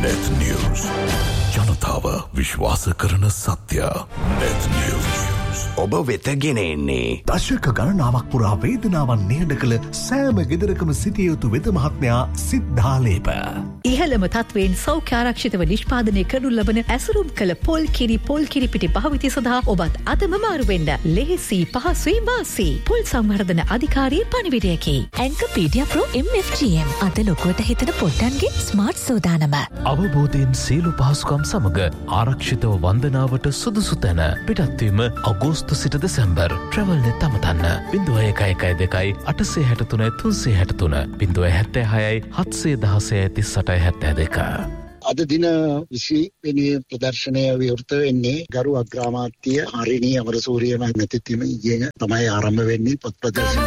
Net News. ජනතාව විශ්වාස කරන සත්‍ය. Net News. ඔබ වෙත ගෙන එන්නේ දශක ගණනාවක් පුරා වේදනාවන් නිහඬ කළ සෑම ගෙදරකම සිටිය යුතු වෙද මහත්මයා සිද්ධාලේප. ඉහළම තත්වයෙන් සෞඛ්‍ය ආරක්ෂිතව නිෂ්පාදනය කරනු ලබන ඇසුරුම් කළ පොල් කිරි පිටි භාවිතය සඳහා ඔබත් අදම මාරු වෙන්න. ලෙහෙසි පහසුයි වාසි. පොල් සංවර්ධන අධිකාරියේ පණිවිඩයකි. ඇන්කපීඩියා ප්‍රෝ MFGM අද ලොකුවට හිතන පොට්ටන්ගේ ස්මාර්ට් සෝදානම. අවබෝධයෙන් සියලු පහසුකම් සමග ආරක්ෂිතව වන්දනාවට සුදුසු තැන පිටත්වීම අගෝස්තු සිට දෙසැම්බර් ට්‍රැවල්නෙත් අමතන්න 0112 863 363 076 716 38 අද දින 20 වෙනි ප්‍රදර්ශනය විවෘත වෙන්නේ ගරු අග්‍රාමාත්‍ය ආරිණී අමරසූරිය මහත්මිය තමයි ආරම්භ වෙන්නේ පොත් ප්‍රදර්ශනය